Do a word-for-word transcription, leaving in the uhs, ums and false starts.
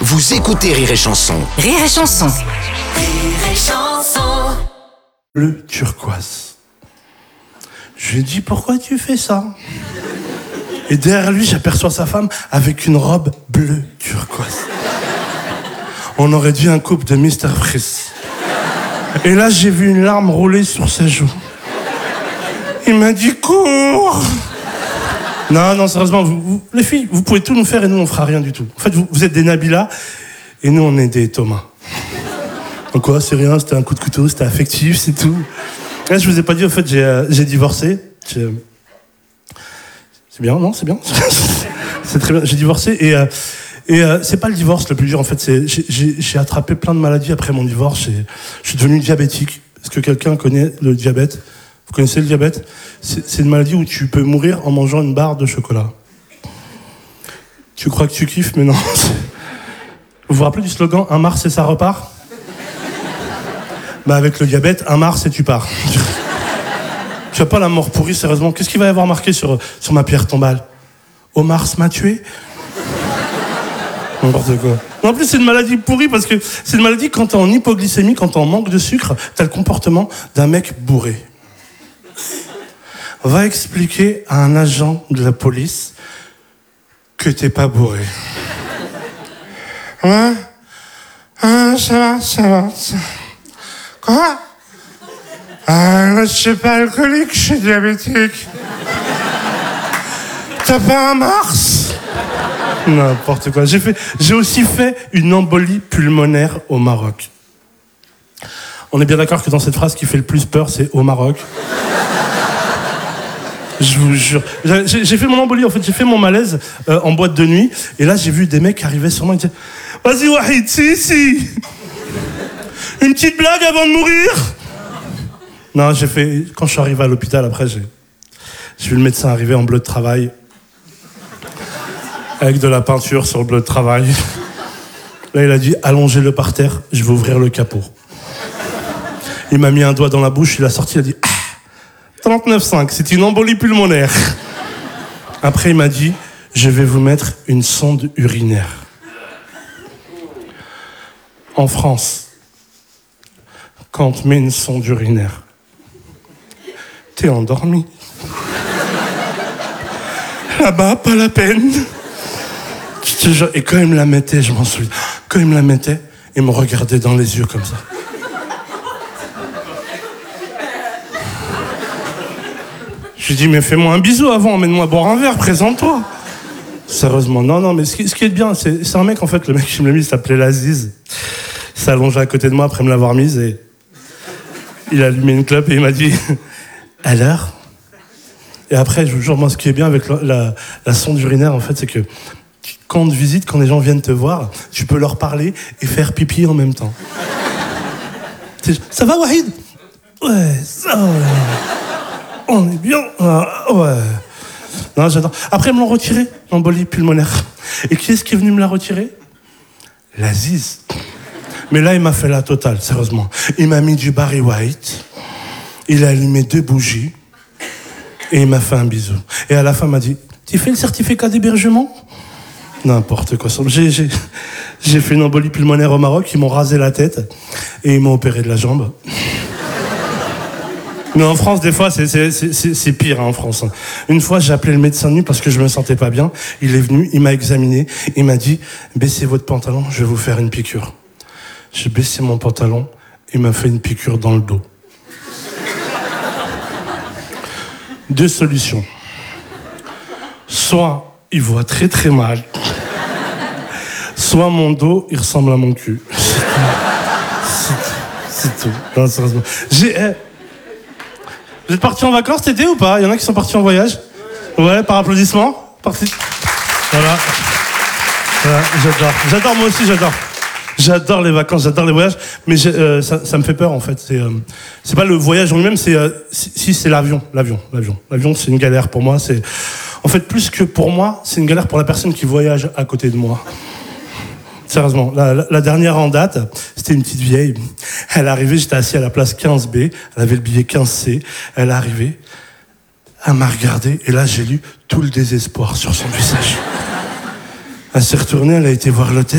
Vous écoutez Rire et Chanson. Rire et Chanson. Rire et Chanson. Bleu turquoise. Je lui ai dit, pourquoi tu fais ça? Et derrière lui, j'aperçois sa femme avec une robe bleu turquoise. On aurait dit un couple de mister Freeze. Et là, j'ai vu une larme rouler sur ses joues. Il m'a dit, cours! Non, non, sérieusement, vous, vous, les filles, vous pouvez tout nous faire et nous, on fera rien du tout. En fait, vous, vous êtes des Nabila et nous, on est des Thomas. Donc quoi, c'est rien, c'était un coup de couteau, c'était affectif, c'est tout. Là, je vous ai pas dit, en fait, j'ai, euh, j'ai divorcé. J'ai... C'est bien, non, c'est bien. C'est très bien, j'ai divorcé et... Euh, Et euh, c'est pas le divorce le plus dur, en fait. C'est, j'ai, j'ai, j'ai attrapé plein de maladies après mon divorce. J'ai, je suis devenu diabétique. Est-ce que quelqu'un connaît le diabète? Vous connaissez le diabète? c'est, c'est une maladie où tu peux mourir en mangeant une barre de chocolat. Tu crois que tu kiffes, mais non. Vous vous rappelez du slogan « Un mars et ça repart » ? Bah avec le diabète, un mars et tu pars. Tu as pas la mort pourrie, sérieusement. Qu'est-ce qu'il va y avoir marqué sur, sur ma pierre tombale? « Au mars m'a tué » N'importe quoi. En plus, c'est une maladie pourrie parce que c'est une maladie quand t'es en hypoglycémie, quand t'es en manque de sucre, t'as le comportement d'un mec bourré. Va expliquer à un agent de la police que t'es pas bourré. Ouais, ah, ça va, ça va. Ça... Quoi? Ah, je suis pas alcoolique, je suis diabétique. T'as pas un mars? N'importe quoi. J'ai fait, j'ai aussi fait une embolie pulmonaire au Maroc. On est bien d'accord que dans cette phrase, ce qui fait le plus peur, c'est au Maroc. Je vous jure. J'ai, j'ai fait mon embolie, en fait, j'ai fait mon malaise euh, en boîte de nuit. Et là, j'ai vu des mecs arriver sur moi et disaient « Vas-y, Wahid, si, si. Une petite blague avant de mourir ?» Non, j'ai fait... Quand je suis arrivé à l'hôpital, après, j'ai, j'ai vu le médecin arriver en bleu de travail. Avec de la peinture sur le bleu de travail. Là, il a dit, allongez-le par terre, je vais ouvrir le capot. Il m'a mis un doigt dans la bouche, il a sorti, il a dit, ah, trente-neuf virgule cinq, c'est une embolie pulmonaire. Après, il m'a dit, je vais vous mettre une sonde urinaire. En France, quand on te met une sonde urinaire, t'es endormi. Là-bas, pas la peine. Et quand il me la mettait, je m'en souviens, quand il me la mettait, il me regardait dans les yeux comme ça. Je lui dis, mais fais-moi un bisou avant, emmène-moi boire un verre, présente-toi. Sérieusement, non, non, mais ce qui, ce qui est bien, c'est, c'est un mec, en fait, le mec qui me l'a mis, il s'appelait Laziz. Il s'est allongé à côté de moi après me l'avoir mise et il a allumé une clope et il m'a dit, alors? Et après, je vous jure, moi, ce qui est bien avec la, la, la sonde urinaire, en fait, c'est que quand on te visite, quand les gens viennent te voir, tu peux leur parler et faire pipi en même temps. Ça va, Wahid? Ouais, ça va. On est bien. Ah, ouais. Non, j'adore. Après, ils me l'ont retiré, l'embolie pulmonaire. Et qui est-ce qui est venu me la retirer? L'Aziz. Mais là, il m'a fait la totale, sérieusement. Il m'a mis du Barry White. Il a allumé deux bougies. Et il m'a fait un bisou. Et à la fin, il m'a dit, tu fais le certificat d'hébergement? N'importe quoi. J'ai, j'ai, j'ai fait une embolie pulmonaire au Maroc, ils m'ont rasé la tête et ils m'ont opéré de la jambe. Mais en France, des fois, c'est, c'est, c'est, c'est pire, hein, en France. Une fois, j'ai appelé le médecin de nuit parce que je me sentais pas bien. Il est venu, il m'a examiné, il m'a dit, baissez votre pantalon, je vais vous faire une piqûre. J'ai baissé mon pantalon, il m'a fait une piqûre dans le dos. Deux solutions. Soit il voit très très mal, soit mon dos, il ressemble à mon cul. C'est tout. C'est tout. Non, sérieusement. J'ai... Eh. Vous êtes partis en vacances cet été ou pas? Il y en a qui sont partis en voyage? Ouais, par applaudissement. Parti. Voilà. Voilà. J'adore. J'adore, moi aussi, j'adore. J'adore les vacances, j'adore les voyages, mais euh, ça, ça me fait peur en fait. C'est, euh, c'est pas le voyage en lui-même, c'est euh, si, si c'est l'avion, l'avion, l'avion. L'avion, c'est une galère pour moi. C'est, en fait, plus que pour moi, c'est une galère pour la personne qui voyage à côté de moi. Sérieusement, la, la, la dernière en date, c'était une petite vieille. Elle est arrivée, j'étais assis à la place quinze B, elle avait le billet quinze C. Elle est arrivée, elle m'a regardé, et là j'ai lu tout le désespoir sur son visage. Elle s'est retournée, elle a été voir l'hôtel.